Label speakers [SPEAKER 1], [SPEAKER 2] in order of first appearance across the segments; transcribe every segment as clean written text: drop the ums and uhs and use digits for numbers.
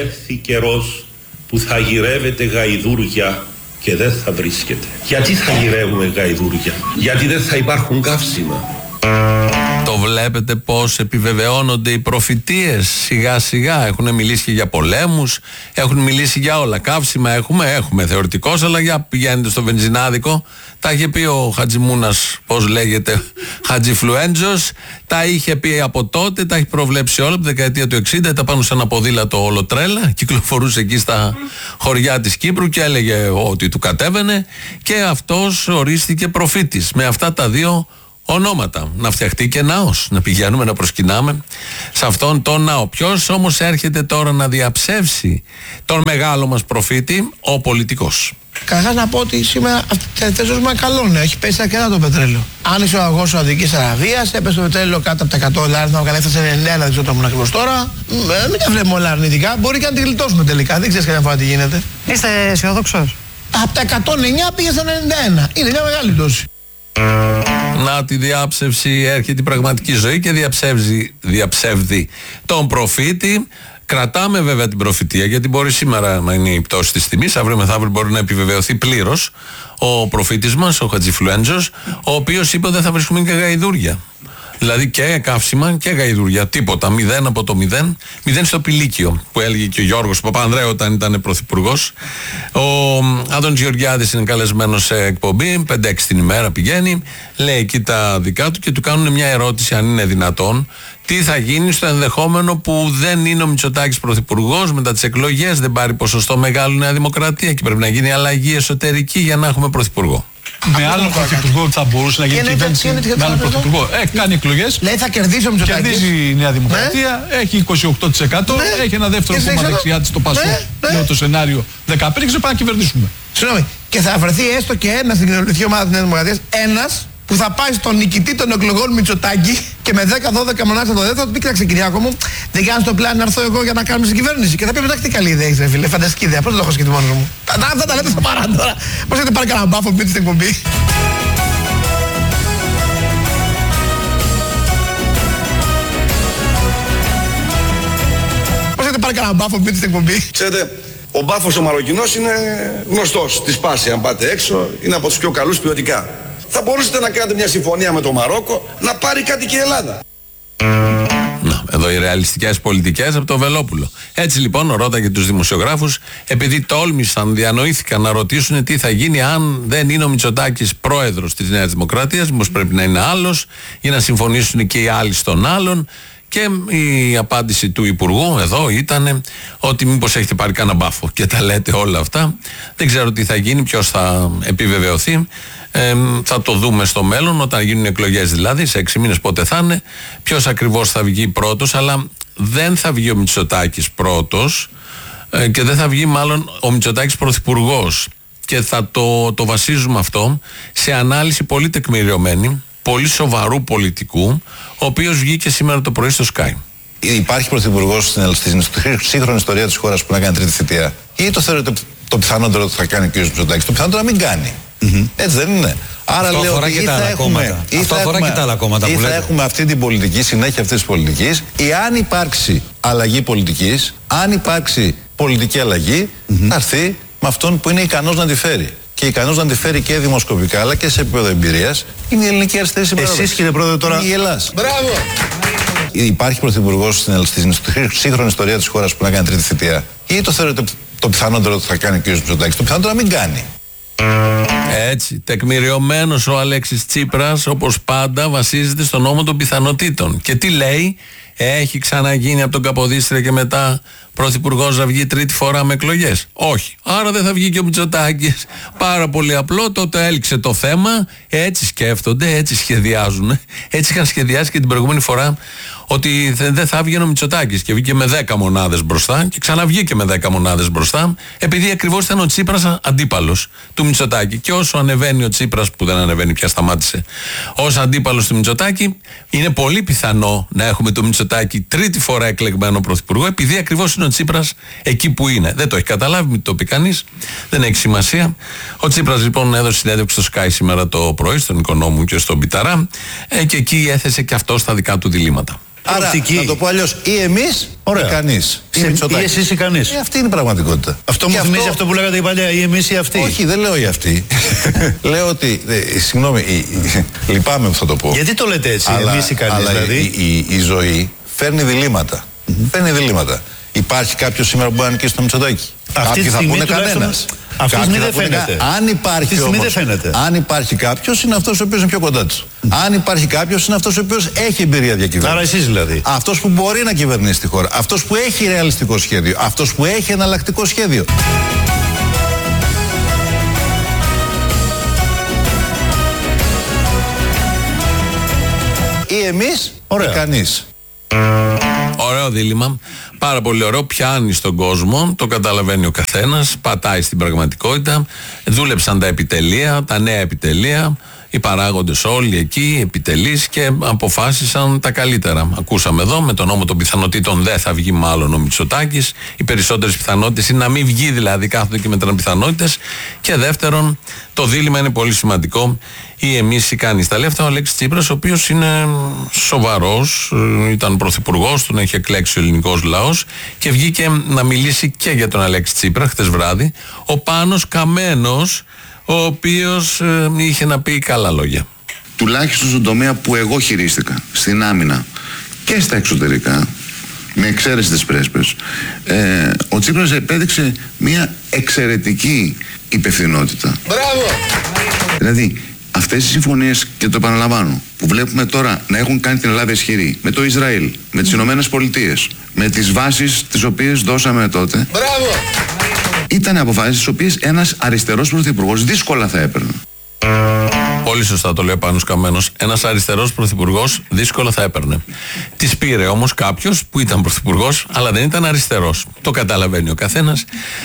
[SPEAKER 1] έρθει καιρός που θα γυρεύετε γαϊδούρια και δεν θα βρίσκετε. Γιατί θα γυρεύουμε γαϊδούρια? Γιατί δεν θα υπάρχουν καύσιμα.
[SPEAKER 2] Το βλέπετε πως επιβεβαιώνονται οι προφητείες σιγά σιγά. Έχουν μιλήσει και για πολέμους, έχουν μιλήσει για όλα. Καύσιμα έχουμε θεωρητικώς, αλλά για πηγαίνετε στο βενζινάδικο. Τα είχε πει ο Χατζημούνας, πώς λέγεται, Χατζιφλουέντζος. Τα είχε πει από τότε, τα έχει προβλέψει όλα από τη δεκαετία του 60. Ήταν πάνω σε ένα ποδήλατο όλο τρέλα. Κυκλοφορούσε εκεί στα χωριά της Κύπρου και έλεγε ότι του κατέβαινε. Και αυτός ορίστηκε προφήτης με αυτά τα δύο ονόματα. Να φτιαχτεί και ναός, να πηγαίνουμε να προσκυνάμε σε αυτόν τον ναό. Ποιος όμως έρχεται τώρα να διαψεύσει τον μεγάλο μας προφήτη? Ο πολιτικός.
[SPEAKER 3] Καταρχάς να πω ότι σήμερα δεν ζούμε καλό νέο. Έχει πέσει αρκετά το πετρέλαιο. Άνοιξε ο αγός Σαουδικής Αραβίας, έπεσε το πετρέλαιο κάτω από τα 100 δολάρια, θα έφτασε 99, δεν ξέρω το ακριβώς τώρα. Μην τα βλέπουμε όλα αρνητικά. Μπορεί και να τη γλιτώσουμε τελικά. Δεν ξέρεις καμιά φορά τι γίνεται.
[SPEAKER 4] Είστε αισιοδόξος?
[SPEAKER 3] Από τα 109 πήγε στα 91. Είναι μια μεγάλη πτώση.
[SPEAKER 2] Να τη διάψευση, έρχεται η πραγματική ζωή και διαψεύδει τον προφήτη. Κρατάμε βέβαια την προφητεία, γιατί μπορεί σήμερα να είναι η πτώση της τιμής, αύριο μεθαύριο μπορεί να επιβεβαιωθεί πλήρως ο προφήτης μας, ο Χατζιφλουέντζος, ο οποίος είπε ότι δεν θα βρίσκουμε και γαϊδούρια. Δηλαδή και καύσιμα και γαϊδούρια. Τίποτα. 0 από το 0. 0 στο Πηλίκιο, που έλεγε και ο Γιώργος Παπανδρέου όταν ήταν πρωθυπουργός. Ο Άδωνης Γεωργιάδης είναι καλεσμένος σε εκπομπή. 5-6 την ημέρα πηγαίνει. Λέει εκεί τα δικά του και του κάνουν μια ερώτηση, αν είναι δυνατόν. Τι θα γίνει στο ενδεχόμενο που δεν είναι ο Μητσοτάκης πρωθυπουργός μετά τις εκλογές, δεν πάρει ποσοστό μεγάλο Νέα Δημοκρατία και πρέπει να γίνει αλλαγή εσωτερική για να έχουμε πρωθυπουργό.
[SPEAKER 5] Με άλλον πρωθυπουργό θα μπορούσε να γίνει κυβέρνηση. Με άλλον πρωθυπουργό. Έχει κάνει εκλογές.
[SPEAKER 3] Λέει θα κερδίσει ο Μητσοτάκης.
[SPEAKER 5] Κερδίζει η Νέα Δημοκρατία. Έχει 28%. Έχει ένα δεύτερο κόμμα δεξιά της, το ΠΑΣΟΚ. Λέω το σενάριο 15 και πάει να κυβερνήσουμε.
[SPEAKER 3] Συγγνώμη. Και θα βρεθεί έστω και ένας στην κοινωνική ομάδα της Νέας Δημοκρατίας. Ένας που θα πάει στον νικητή των εκλογών Μητσοτάκη και με 10-12 μονάδες θα το δει, θα του πει: Κοίταξε, Κυριάκο μου, δεν κάνεις το πλάνο να έρθω εγώ για να κάνουμε στην κυβέρνηση. Και θα πει: Εντάξει, τι καλή ιδέα έχεις, ρε φίλε, φανταστική ιδέα. Πώς δεν το έχω σκεφτεί μόνος μου. Αυτά τα λέτε στα παρά τώρα. Πώς έχετε πάρει κανένα μπάφο που πείτε στην εκπομπή. Πώς έχετε πάρει κανένα μπάφο που πείτε στην εκπομπή.
[SPEAKER 6] Ξέρετε, ο μπάφος ο Μαροκινός είναι γνωστός. Στη Σπάση, αν πάτε έξω, είναι από τους πιο καλούς ποιοτικά. Θα μπορούσατε να κάνετε μια συμφωνία με το Μαρόκο να πάρει κάτι και η Ελλάδα.
[SPEAKER 2] Εδώ οι ρεαλιστικές πολιτικές από το Βελόπουλο. Έτσι λοιπόν ρώταγε τους δημοσιογράφους, επειδή τόλμησαν, διανοήθηκαν να ρωτήσουν τι θα γίνει αν δεν είναι ο Μητσοτάκης πρόεδρος της Νέας Δημοκρατίας, μήπως πρέπει να είναι άλλος, για να συμφωνήσουν και οι άλλοι στον άλλον. Και η απάντηση του Υπουργού εδώ ήταν ότι μήπως έχετε πάρει κανένα μπάφο και τα λέτε όλα αυτά. Δεν ξέρω τι θα γίνει, ποιος θα επιβεβαιωθεί. Θα το δούμε στο μέλλον, όταν γίνουν εκλογές δηλαδή, σε 6 μήνες πότε θα είναι, ποιος ακριβώς θα βγει πρώτος, αλλά δεν θα βγει ο Μητσοτάκης πρώτος και δεν θα βγει μάλλον ο Μητσοτάκης πρωθυπουργός. Και θα το βασίζουμε αυτό σε ανάλυση πολύ τεκμηριωμένη, πολύ σοβαρού πολιτικού, ο οποίος βγήκε σήμερα το πρωί στο Sky.
[SPEAKER 7] Υπάρχει πρωθυπουργός στην σύγχρονη ιστορία της χώρας που να κάνει τρίτη θητεία, ή το θεωρείτε το πιθανότερο ότι θα κάνει ο κ. Μητσοτάκης? Το πιθανότερο να μην κάνει. Έτσι δεν είναι? Άρα αυτό λέω ότι ή θα έχουμε αυτή την πολιτική, συνέχεια αυτής της πολιτικής, ή αν υπάρξει αλλαγή πολιτικής, αν υπάρξει πολιτική αλλαγή, θα έρθει με αυτόν που είναι ικανός να τη φέρει. Και ικανός να τη φέρει και δημοσκοπικά αλλά και σε επίπεδο εμπειρίας είναι η ελληνική αριστερή συμπερίληψη. Εσείς, κύριε Πρόεδρε, τώρα. Η Ελλάς.
[SPEAKER 3] Μπράβο!
[SPEAKER 7] Υπάρχει πρωθυπουργός στην σύγχρονη ιστορία της χώρας που να κάνει τρίτη θητεία, ή το θεωρείτε το πιθανότερο ότι θα κάνει ο κ. Μητσοτάκης? Το πιθανότερο να μην κάνει.
[SPEAKER 2] Έτσι, τεκμηριωμένος ο Αλέξης Τσίπρας, όπως πάντα, βασίζεται στον νόμο των πιθανότητων. Και τι λέει? Έχει ξαναγίνει από τον Καποδίστρια και μετά πρωθυπουργός να βγει τρίτη φορά με εκλογές? Όχι. Άρα δεν θα βγει και ο Μητσοτάκης. Πάρα πολύ απλό, τότε έληξε το θέμα. Έτσι σκέφτονται, έτσι σχεδιάζουν. Έτσι είχαν σχεδιάσει και την προηγούμενη φορά ότι δεν θα βγει ο Μητσοτάκης και βγήκε με 10 μονάδες μπροστά και ξαναβγήκε με 10 μονάδες μπροστά, επειδή ακριβώς ήταν ο Τσίπρας αντίπαλος του Μητσοτάκη. Και όσο ανεβαίνει ο Τσίπρας, που δεν ανεβαίνει πια, σταμάτησε, όσο αντίπαλος του Μητσοτάκη, είναι πολύ πιθανό να έχουμε το Μητσοτάκη τρίτη φορά εκλεγμένο πρωθυπουργό, επειδή ακριβώς είναι ο Τσίπρας εκεί που είναι. Δεν το έχει καταλάβει, μην το πει κανείς, δεν έχει σημασία. Ο Τσίπρας λοιπόν έδωσε συνέντευξη στο Sky σήμερα το πρωί, στον Οικονόμου και στον Πιταρά, και εκεί έθεσε και αυτό στα δικά του διλήμματα.
[SPEAKER 7] Άρα, να το πω αλλιώς, ή εμείς ή κανείς.
[SPEAKER 4] Ή εσείς ή κανείς.
[SPEAKER 7] Αυτή είναι η πραγματικότητα.
[SPEAKER 4] Αυτό μου θυμίζει αυτό που λέγατε η παλιά, ή εμείς ή αυτοί.
[SPEAKER 7] Όχι, δεν λέω ή αυτοί. Λέω ότι. Συγγνώμη, λυπάμαι που θα το πω.
[SPEAKER 4] Γιατί το λέτε έτσι, εμείς ή κανείς,
[SPEAKER 7] αλλά
[SPEAKER 4] δηλαδή.
[SPEAKER 7] Η ζωή φέρνει διλήμματα. Φέρνει διλήμματα. Υπάρχει κάποιος σήμερα που μπορεί να νικήσει το Μητσοτάκη. Κάποιοι θα πούνε κανένας.
[SPEAKER 4] Αυτή τη στιγμή δεν φαίνεται.
[SPEAKER 7] Αν υπάρχει κάποιος, είναι αυτός ο οποίος είναι πιο κοντά του. Αν υπάρχει κάποιος, είναι αυτός ο οποίος έχει εμπειρία διακυβέρνηση.
[SPEAKER 4] Άρα εσείς δηλαδή.
[SPEAKER 7] Αυτός που μπορεί να κυβερνήσει τη χώρα. Αυτός που έχει ρεαλιστικό σχέδιο. Αυτός που έχει εναλλακτικό σχέδιο. Ή εμείς ή κανείς.
[SPEAKER 2] Ωραίο δίλημμα. Πάρα πολύ ωραίο. Πιάνει στον κόσμο, το καταλαβαίνει ο καθένας, πατάει στην πραγματικότητα. Δούλεψαν τα επιτελεία, τα νέα επιτελεία, οι παράγοντες όλοι εκεί, επιτελείς, και αποφάσισαν τα καλύτερα. Ακούσαμε εδώ, με τον νόμο των πιθανότητων δεν θα βγει μάλλον ο Μητσοτάκης. Οι περισσότερες πιθανότητες είναι να μην βγει, δηλαδή κάθονται και μετράνε πιθανότητες. Και δεύτερον, το δίλημμα είναι πολύ σημαντικό. Ή εμείς ή κανείς. Τα λέει αυτά ο Αλέξης Τσίπρας, ο οποίος είναι σοβαρός, ήταν πρωθυπουργός, τον έχει εκλέξει ο ελληνικός λαός, και βγήκε να μιλήσει και για τον Αλέξη Τσίπρα χτες βράδυ ο Πάνος Καμένος, ο οποίος είχε να πει καλά λόγια.
[SPEAKER 8] Τουλάχιστον στον τομέα που εγώ χειρίστηκα, στην άμυνα και στα εξωτερικά, με εξαίρεση τις πρέσπες, ο Τσίπρας επέδειξε μια εξαιρετική υπευθυνότητα.
[SPEAKER 3] Μπράβο!
[SPEAKER 8] Δηλαδή, αυτές οι συμφωνίες, και το επαναλαμβάνω, που βλέπουμε τώρα να έχουν κάνει την Ελλάδα ισχυρή, με το Ισραήλ, με τις Ηνωμένες Πολιτείες, με τις βάσεις τις οποίες δώσαμε τότε,
[SPEAKER 3] μπράβο!
[SPEAKER 8] Ήταν αποφάσεις τις οποίες ένας αριστερός πρωθυπουργός δύσκολα θα έπαιρνε.
[SPEAKER 2] Πολύ σωστά το λέει ο Πάνος Καμένος. Ένας αριστερός πρωθυπουργός δύσκολα θα έπαιρνε. Τις πήρε όμως κάποιος που ήταν πρωθυπουργός, αλλά δεν ήταν αριστερός. Το καταλαβαίνει ο καθένας.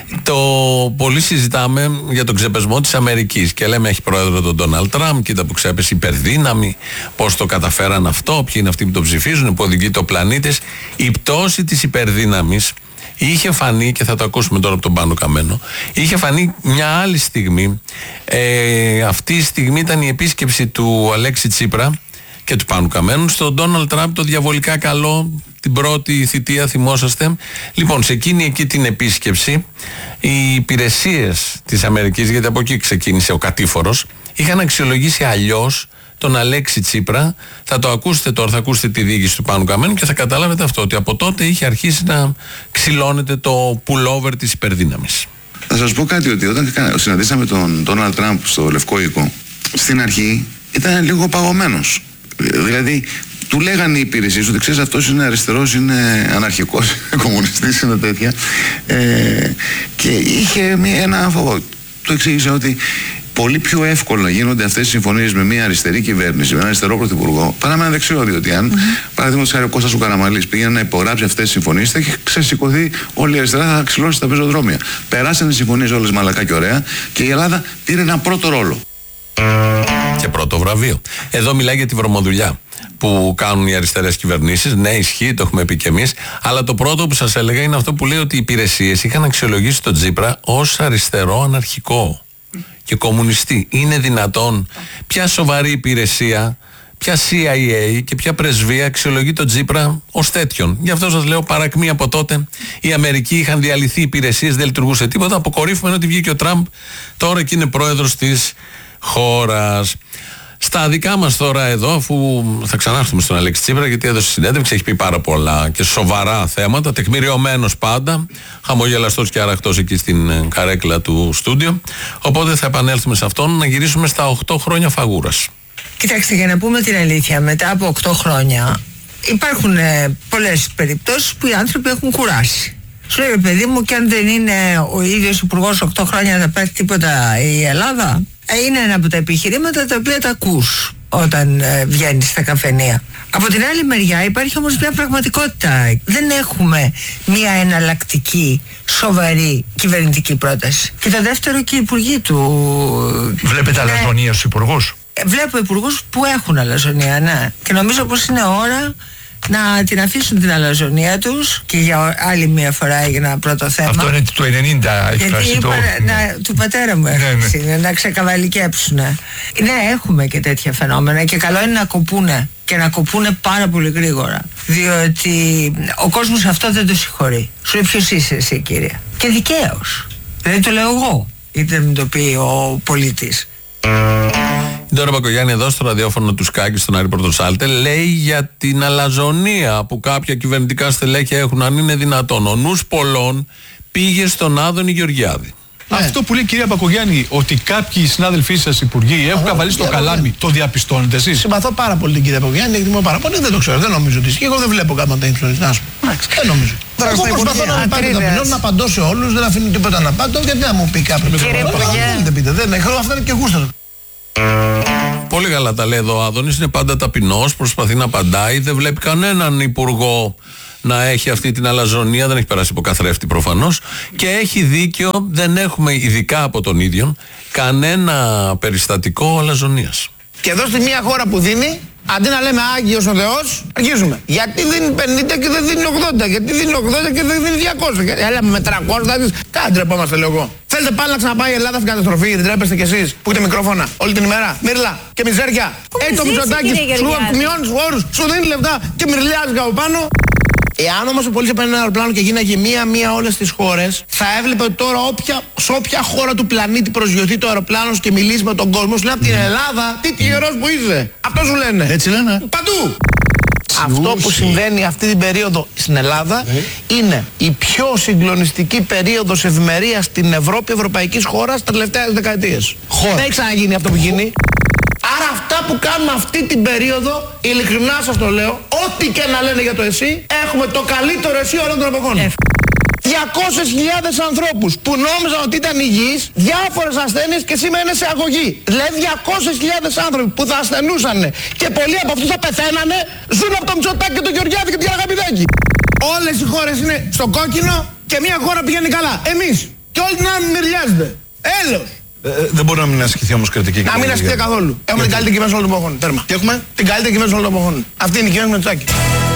[SPEAKER 2] Πολύ συζητάμε για τον ξεπεσμό της Αμερικής και λέμε έχει πρόεδρο τον Ντόναλντ Τραμπ, κοίτα που ξέπεσε υπερδύναμη, πώς το καταφέραν αυτό, ποιοι είναι αυτοί που το ψηφίζουν, που οδηγεί το πλανήτης. Η πτώση της υπερδύναμης είχε φανεί, και θα το ακούσουμε τώρα από τον Πάνο Καμένο, είχε φανεί μια άλλη στιγμή. Αυτή η στιγμή ήταν η επίσκεψη του Αλέξη Τσίπρα και του Πάνου Καμένου στον Ντόναλντ Τραμπ, το διαβολικά καλό, την πρώτη θητεία, θυμόσαστε. Λοιπόν, σε εκείνη εκεί την επίσκεψη, οι υπηρεσίες της Αμερικής, γιατί από εκεί ξεκίνησε ο κατήφορος, είχαν αξιολογήσει αλλιώς τον Αλέξη Τσίπρα. Θα το ακούσετε τώρα, θα ακούσετε τη διοίκηση του Πάνου Καμένου και θα καταλάβετε αυτό, ότι από τότε είχε αρχίσει να ξυλώνεται το pullover της υπερδύναμης.
[SPEAKER 8] Θα σας πω κάτι, ότι όταν συναντήσαμε τον Ντόναλντ Τραμπ στο Λευκό Οίκο, στην αρχή ήταν λίγο παγωμένος. Δηλαδή, του λέγανε οι υπηρεσίες ότι ξέρεις, αυτός είναι αριστερός, είναι αναρχικός, κομμουνιστής, είναι τέτοια. Και είχε ένα φόβο. Του εξήγησε ότι πολύ πιο εύκολα γίνονται αυτές οι συμφωνίες με μια αριστερή κυβέρνηση, με έναν αριστερό πρωθυπουργό, παρά με ένα δεξιό. Διότι αν, παραδείγματος χάρη, ο Κώστας ο Καραμανλής πήγαινε να υπογράψει αυτές τις συμφωνίες, θα έχει ξεσηκωθεί όλη η αριστερά, θα ξυλώσει τα πεζοδρόμια. Περάσανε οι συμφωνίες όλες μαλακά και ωραία και η Ελλάδα πήρε έναν πρώτο ρόλο.
[SPEAKER 2] Και πρώτο βραβείο. Εδώ μιλάει για τη βρωμοδουλειά που κάνουν οι αριστερές κυβερνήσεις. Ναι, ισχύει, το έχουμε πει και εμείς. Αλλά το πρώτο που σας έλεγα είναι αυτό που λέει ότι οι υπηρεσίες είχαν αξιολογήσει τον Τσίπρα ως αριστερό αναρχικό και κομμουνιστή. Είναι δυνατόν? Ποια σοβαρή υπηρεσία, ποια CIA και ποια πρεσβεία αξιολογεί τον Τσίπρα ως τέτοιον? Γι' αυτό σας λέω, παρακμή από τότε. Η Αμερική είχαν διαλυθεί υπηρεσίες, δεν λειτουργούσε τίποτα. Αποκορύφωμε ότι βγήκε ο Τραμπ τώρα και είναι πρόεδρος της χώρας. Στα δικά μας τώρα εδώ, αφού θα ξανάρθουμε στον Αλέξη Τσίπρα, γιατί έδωσε συνέντευξη, έχει πει πάρα πολλά και σοβαρά θέματα, τεκμηριωμένος πάντα, χαμογελαστός και αραχτός εκεί στην καρέκλα του στούντιο. Οπότε θα επανέλθουμε σε αυτόν, να γυρίσουμε στα 8 χρόνια φαγούρας.
[SPEAKER 9] Κοιτάξτε, για να πούμε την αλήθεια, μετά από 8 χρόνια υπάρχουν πολλές περιπτώσεις που οι άνθρωποι έχουν κουράσει. Σου λέει, παιδί μου, και αν δεν είναι ο ίδιος υπουργός 8 χρόνια θα πάθει τίποτα η Ελλάδα? Είναι ένα από τα επιχειρήματα τα οποία τα ακούς όταν βγαίνεις στα καφενεία. Από την άλλη μεριά υπάρχει όμως μια πραγματικότητα. Δεν έχουμε μια εναλλακτική, σοβαρή κυβερνητική πρόταση. Και το δεύτερο, και οι υπουργοί του.
[SPEAKER 4] Βλέπετε αλαζονία στους υπουργούς?
[SPEAKER 9] Βλέπω υπουργούς που έχουν αλαζονία, ναι. Και νομίζω πως είναι ώρα να την αφήσουν την αλαζονία τους, και για άλλη μια φορά έγινα πρώτο θέμα.
[SPEAKER 10] Αυτό είναι το 90, έχει φράσει το...
[SPEAKER 9] του πατέρα μου είναι, να ξεκαβαλικέψουν. Ναι, έχουμε και τέτοια φαινόμενα και καλό είναι να κοπούνε, και να κοπούνε πάρα πολύ γρήγορα, διότι ο κόσμος αυτό δεν το συγχωρεί. Σου λέει ποιος είσαι εσύ, κύριε, και δικαίως. Δεν το λέω εγώ, είτε μην το πει ο πολίτης.
[SPEAKER 2] Τώρα Μπακογιάννη εδώ στο ραδιόφωνο του Σκάκη στον Άρη Πορτοσάλτε λέει για την αλαζονία που κάποια κυβερνητικά στελέχη έχουν, αν είναι δυνατόν. Ο νους πολλών πήγε στον Άδωνη Γεωργιάδη.
[SPEAKER 5] Αυτό που λέει η κυρία Μπακογιάννη, ότι κάποιοι συνάδελφοί σας υπουργοί έχουν καβαλήσει το καλάμι, το διαπιστώνετε εσείς?
[SPEAKER 3] Συμπαθώ πάρα πολύ την κυρία Μπακογιάννη, εκτιμώ πάρα πολύ, δεν το ξέρω, δεν νομίζω ότι ισχύει. Εγώ δεν βλέπω κάτι να τα υψώνει. Να σου πω. Δεν νομίζω. Εγώ προσπαθώ να μην πάρει ταπεινό, να απαντώ σε όλους, δεν αφήνω τίποτα να απαντώ, γιατί να μου πει κάποιο. Δεν πείτε, δεν έχω, αυτό είναι και γούστο.
[SPEAKER 2] Πολύ καλά τα λέει εδώ ο Άδωνης, είναι πάντα ταπεινός, προσπαθεί να απαντάει, δεν βλέπει κανέναν υπουργό να έχει αυτή την αλαζονία, δεν έχει περάσει από καθρέφτη προφανώς, και έχει δίκιο, δεν έχουμε ειδικά από τον ίδιο κανένα περιστατικό αλαζονίας.
[SPEAKER 3] Και εδώ στη μία χώρα που δίνει, αντί να λέμε Άγιος ο Θεός, αρχίζουμε. Γιατί δίνει 50 και δεν δίνει 80, γιατί δίνει 80 και δεν δίνει 200. Έλα με 300, κάτι τρεπόμαστε λέω εγώ. Θέλετε πάλι να ξαναπάει η Ελλάδα στην καταστροφή, δεν τρέπεστε κι εσείς που έχετε μικρόφωνα όλη την ημέρα, μύρλα και μιζέρια. Έτσι το Μητσοτάκης σου μειώνει όρους, σου δίνει λεφτά και μυρλιάζει από πάνω. Εάν όμως ο πολίτης έπαιρνε ένα αεροπλάνο και γίναγε μία-μία όλες τις χώρες, θα έβλεπε τώρα σε όποια χώρα του πλανήτη προσγειωθεί το αεροπλάνο και μιλήσει με τον κόσμο, σου λέει από την Ελλάδα, τι τυχερός που είσαι. Αυτό σου λένε.
[SPEAKER 4] Έτσι λένε.
[SPEAKER 3] Παντού. Αυτό που συμβαίνει αυτή την περίοδο στην Ελλάδα είναι η πιο συγκλονιστική περίοδος ευημερίας στην Ευρώπη, ευρωπαϊκής χώρας, τα τελευταίες δεκαετίες. Δεν έχει ξαναγίνει αυτό που γίνει. Άρα αυτά που κάνουμε αυτή την περίοδο, ειλικρινά σας το λέω, ό,τι και να λένε για το εσύ, έχουμε το καλύτερο εσύ όλων των εποχών. 200.000 ανθρώπους που νόμιζαν ότι ήταν υγιείς, διάφορες ασθένειες και σήμερα είναι σε αγωγή. Δηλαδή 200.000 άνθρωποι που θα ασθενούσαν και πολλοί από αυτούς θα πεθαίνανε, ζουν από το Μητσοτάκη και το Γεωργιάδη και την Αγαπηδάκη. Όλες οι χώρες είναι στο κόκκινο και μια χώρα πηγαίνει καλά. Εμείς. Και όλοι την άλλη μυριάζεται. Έλεος.
[SPEAKER 4] Δεν μπορεί να μην ασκηθεί όμως κριτική.
[SPEAKER 3] Να μην ασκηθεί καθόλου. Έχουμε την καλύτερη κυβέρνηση όλων των εποχών. Τέρμα. Τι έχουμε? Την καλύτερη κυβέρνηση όλων των εποχών. Αυτή είναι η κυβέρνηση Μητσοτάκη.